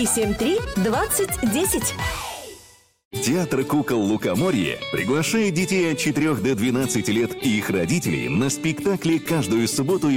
373 2010. Театр кукол «Лукоморье» приглашает детей от 4 до 12 лет и их родителей на спектакли каждую субботу